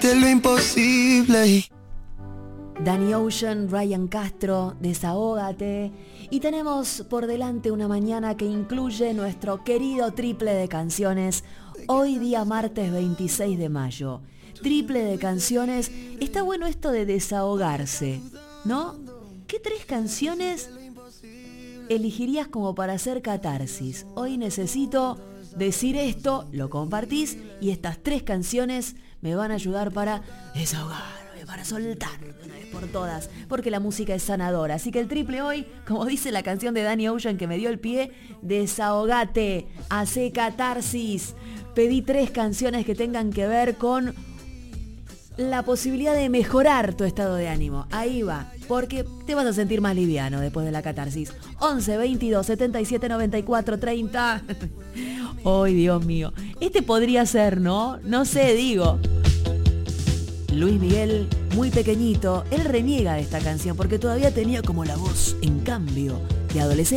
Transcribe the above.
hiciste lo imposible. Danny Ocean, Ryan Castro, Desahógate. Y tenemos por delante una mañana que incluye nuestro querido triple de canciones. Hoy día martes 26 de mayo. Triple de canciones. Está bueno esto de desahogarse, ¿no? ¿Qué 3 canciones elegirías como para hacer catarsis? Hoy necesito decir esto, lo compartís y estas 3 canciones me van a ayudar para desahogarme, para soltar de una vez por todas, porque la música es sanadora. Así que el triple hoy, como dice la canción de Danny Ocean que me dio el pie, desahogate, hace catarsis. Pedí 3 canciones que tengan que ver con la posibilidad de mejorar tu estado de ánimo. Ahí va, porque te vas a sentir más liviano después de la catarsis. 11 22 77 94 30. ¡Ay, Dios mío! Este podría ser, ¿no? No sé, digo. Luis Miguel, muy pequeñito, él reniega de esta canción porque todavía tenía como la voz, en cambio, de adolescente.